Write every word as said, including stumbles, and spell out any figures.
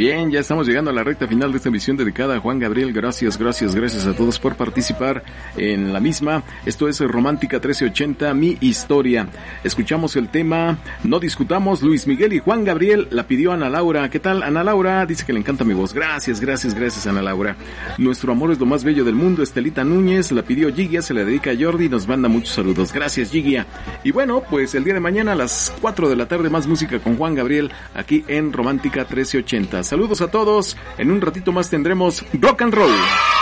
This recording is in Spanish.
Bien, ya estamos llegando a la recta final de esta emisión dedicada a Juan Gabriel. Gracias, gracias, gracias a todos por participar en la misma. Esto es Romántica trece ochenta, mi historia. Escuchamos el tema No discutamos, Luis Miguel y Juan Gabriel. La pidió Ana Laura. ¿Qué tal, Ana Laura? Dice que le encanta mi voz. Gracias, gracias, gracias, Ana Laura. Nuestro amor es lo más bello del mundo. Estelita Núñez la pidió Gigia, se la dedica a Jordi y nos manda muchos saludos. Gracias, Gigia. Y bueno, pues el día de mañana a las cuatro de la tarde más música con Juan Gabriel aquí en Romántica trece ochenta. Saludos a todos. En un ratito más tendremos rock and roll.